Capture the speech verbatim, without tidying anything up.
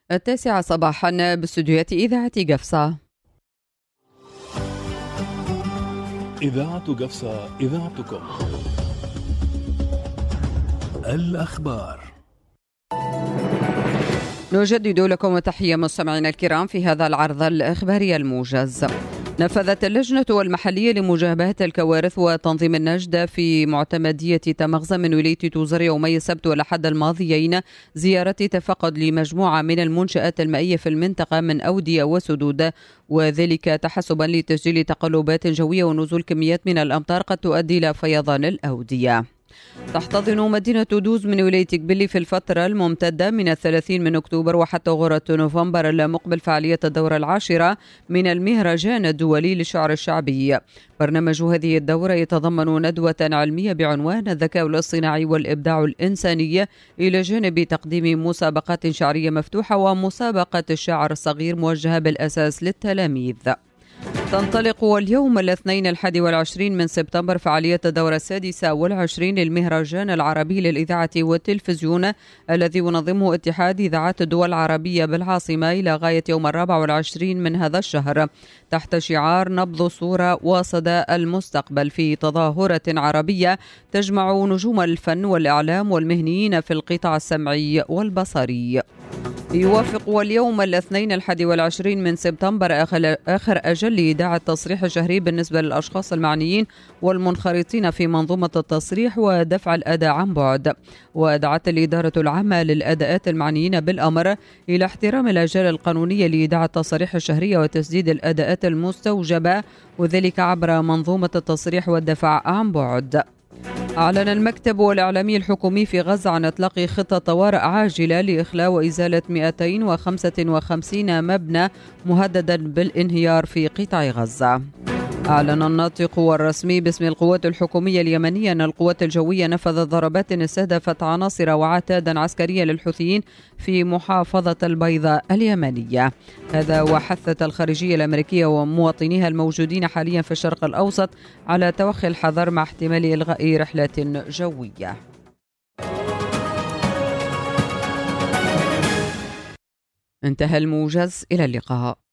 التاسعة صباحا باستديوهات إذاعة قفصة. إذاعة قفصة، إذاعتكم. الأخبار. نجدد لكم تحية مستمعينا الكرام في هذا العرض الإخباري الموجز. نفذت اللجنة المحلية لمجابهة الكوارث وتنظيم النجدة في معتمدية تمغزة من ولاية توزر يومي السبت والأحد الماضيين زيارة تفقد لمجموعة من المنشآت المائية في المنطقة من أودية وسدود، وذلك تحسبا لتسجيل تقلبات جوية ونزول كميات من الأمطار قد تؤدي إلى فيضان الأودية. تحتضن مدينة دوز من ولاية قبلي في الفترة الممتدة من الثلاثين من أكتوبر وحتى غورة نوفمبر المقبل فعالية الدورة العاشرة من المهرجان الدولي للشعر الشعبي. برنامج هذه الدورة يتضمن ندوة علمية بعنوان الذكاء الاصطناعي والإبداع الإنساني، إلى جانب تقديم مسابقات شعرية مفتوحة ومسابقة الشعر الصغير موجهة بالأساس للتلاميذ. تنطلق اليوم الاثنين الحادي والعشرين من سبتمبر فعالية الدورة السادسة والعشرين للمهرجان العربي للإذاعة والتلفزيون الذي ينظمه اتحاد إذاعات الدول العربية بالعاصمة إلى غاية يوم الرابع والعشرين من هذا الشهر، تحت شعار نبض صورة وصدى المستقبل، في تظاهرة عربية تجمع نجوم الفن والإعلام والمهنيين في القطاع السمعي والبصري. يوافق اليوم الاثنين الحادي والعشرين من سبتمبر آخر أجل لإيداع التصريح الشهري بالنسبة للأشخاص المعنيين والمنخرطين في منظومة التصريح ودفع الأداء عن بعد. ودعت الإدارة العامة للأداءات المعنيين بالأمر إلى احترام الآجال القانونية لإيداع التصاريح الشهرية وتسديد الأداءات المستوجبة، وذلك عبر منظومة التصريح والدفع عن بعد. أعلن المكتب الإعلامي الحكومي في غزة عن إطلاق خطة طوارئ عاجلة لإخلاء وإزالة مئتين وخمسة وخمسين مبنى مهددا بالانهيار في قطاع غزة. أعلن الناطق الرسمي باسم القوات الحكومية اليمنية أن القوات الجوية نفذت ضربات استهدفت عناصر وعتادا عسكرية للحوثيين في محافظة البيضاء اليمنية. هذا وحثت الخارجية الأمريكية ومواطنيها الموجودين حاليا في الشرق الأوسط على توخي الحذر مع احتمال إلغاء رحلات جوية. انتهى الموجز، إلى اللقاء.